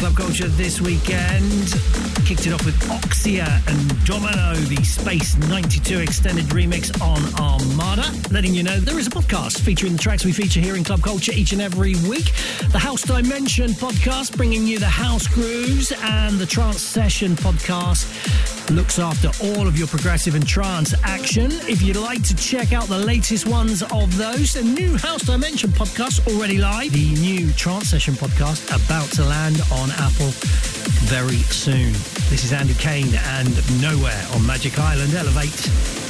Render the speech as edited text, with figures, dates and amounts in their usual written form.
Club Culture this weekend. Kicked it off with Oxia and Domino, the Space 92 extended remix on Armada. Letting you know there is a podcast featuring the tracks we feature here in Club Culture each and every week. The House Dimension podcast, bringing you the house grooves, and the Trance Session podcast looks after all of your progressive and trance action. If you'd like to check out the latest ones of those, a new House Dimension podcast already live. The new Trance Session podcast about to land on Apple very soon. This is Andy Kane and Nowhere on Magic Island. Elevate.